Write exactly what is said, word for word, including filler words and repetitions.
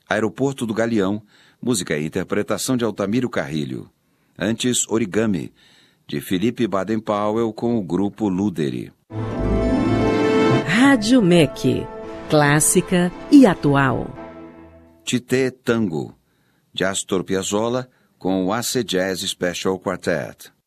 Aeroporto do Galeão, música e interpretação de Altamiro Carrilho. Antes, Origami, de Felipe Baden-Powell com o grupo Luderi. Rádio M E C, clássica e atual. Titê Tango, de Astor Piazzolla com o A C Jazz Special Quartet.